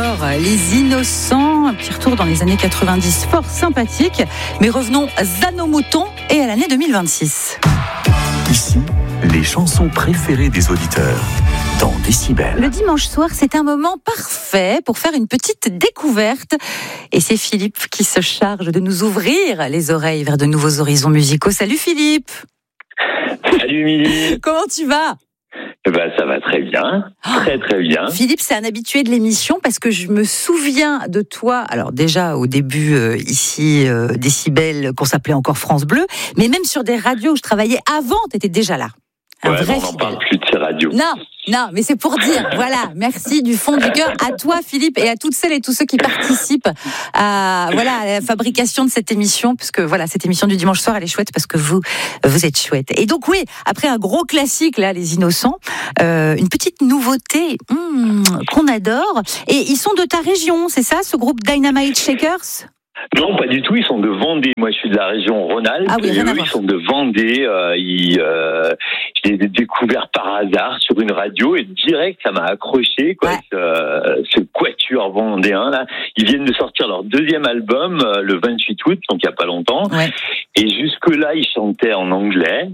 Condador, Les Innocents, un petit retour dans les années 90, fort sympathique. Mais revenons à nos moutons et à l'année 2026. Ici, les chansons préférées des auditeurs dans Décibel. Le dimanche soir, c'est un moment parfait pour faire une petite découverte. Et c'est Philippe qui se charge de nous ouvrir les oreilles vers de nouveaux horizons musicaux. Salut Philippe. Salut Émilie. Comment tu vas ? Ça va très bien, très bien. Philippe, c'est un habitué de l'émission parce que je me souviens de toi, alors déjà au début ici, Décibel, qu'on s'appelait encore France Bleu, mais même sur des radios où je travaillais avant, tu étais déjà là. On n'en parle plus de ces radios. Non, mais c'est pour dire, voilà, merci du fond du cœur à toi Philippe et à toutes celles et tous ceux qui participent à la fabrication de cette émission, puisque voilà, cette émission du dimanche soir, elle est chouette parce que vous êtes chouette. Et donc oui, après un gros classique là, Les Innocents, une petite nouveauté qu'on adore, et ils sont de ta région, c'est ça, ce groupe Dynamite Shakers ? Non, pas du tout. Ils sont de Vendée. Moi, je suis de la région Rhône-Alpes. Ah oui, et eux, ils sont de Vendée. Je les ai découverts par hasard sur une radio et direct, ça m'a accroché. Quoi, ouais. Ce quatuor vendéen là. Ils viennent de sortir leur deuxième album le 28 août, donc il y a pas longtemps. Ouais. Et jusque-là, ils chantaient en anglais.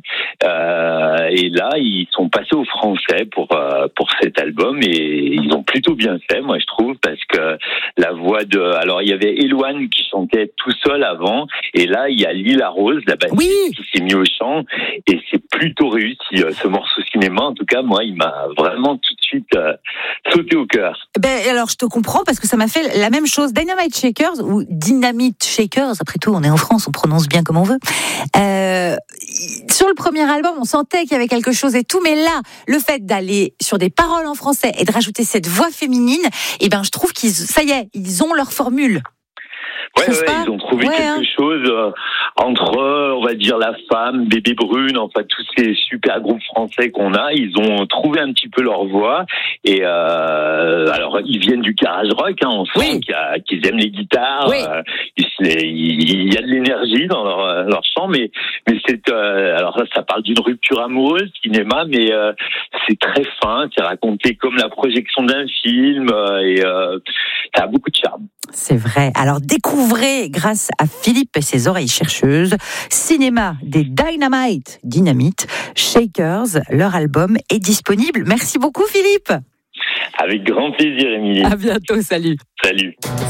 Et là, ils sont passés au français pour cet album et ils ont plutôt bien fait, moi je trouve, parce que la voix alors il y avait Eloane qui chantait tout seul avant, et là il y a Lila Rose, la bassiste, qui s'est mis au chant, et c'est plutôt réussi ce morceau cinéma. En tout cas, moi, il m'a vraiment tout de suite sauté au cœur. Alors je te comprends parce que ça m'a fait la même chose. Dynamite Shakers ou Dynamite Shakers, après tout, on est en France, on prononce bien comme on veut. Sur le premier album, on sentait qu'il y avait quelque chose et tout, mais là, le fait d'aller sur des paroles en français et de rajouter cette voix féminine, je trouve ils ont leur formule. Ouais, ils ont trouvé quelque chose entre, on va dire, La Femme, Bébé Brune, enfin tous ces super groupes français qu'on a. Ils ont trouvé un petit peu leur voix. Et alors, ils viennent du garage rock, on sent qu'ils aiment les guitares. Oui. Il y a de l'énergie dans leur chant, mais c'est alors ça parle d'une rupture amoureuse, cinéma, mais c'est très fin, c'est raconté comme la projection d'un film, et ça a beaucoup de charme. C'est vrai. Alors découvrez, grâce à Philippe et ses oreilles chercheuses, cinéma des Dynamite Shakers. Leur album est disponible. Merci beaucoup Philippe. Avec grand plaisir Émilie. À bientôt, salut. Salut.